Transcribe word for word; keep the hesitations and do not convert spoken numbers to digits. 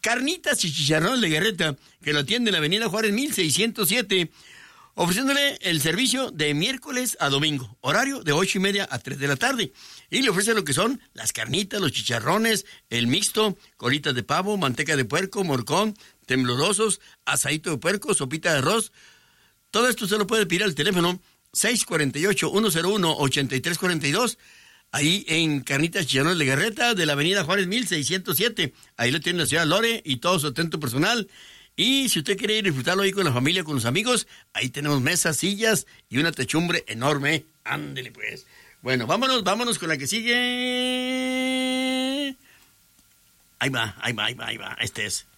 Carnitas y Chicharrón de Guerreta, que lo atiende en la avenida Juárez mil seiscientos siete, ofreciéndole el servicio de miércoles a domingo, horario de ocho y media a tres de la tarde. Y le ofrece lo que son las carnitas, los chicharrones, el mixto, colitas de pavo, manteca de puerco, morcón, temblorosos, asadito de puerco, sopita de arroz. Todo esto se lo puede pedir al teléfono seis cuatro ocho, uno cero uno, ocho tres cuatro dos, ahí en Carnitas Chicharrones de Guerreta, de la avenida Juárez mil seiscientos siete. Ahí lo tiene la señora Lore y todo su atento personal. Y si usted quiere ir a disfrutarlo ahí con la familia, con los amigos, ahí tenemos mesas, sillas y una techumbre enorme. Ándele pues. Bueno, vámonos, vámonos con la que sigue. Ahí va, ahí va, ahí va, ahí va. Este es.